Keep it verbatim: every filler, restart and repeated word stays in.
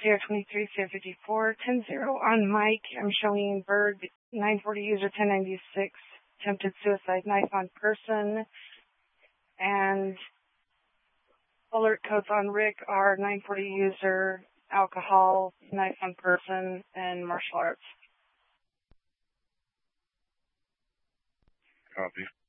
zero twenty-three, zero fifty-four, ten zero on Mike. I'm showing Berg, nine forty user, ten ninety-six, attempted suicide, knife on person. And alert codes on Rick are nine forty user, alcohol, knife on person, and martial arts. Copy.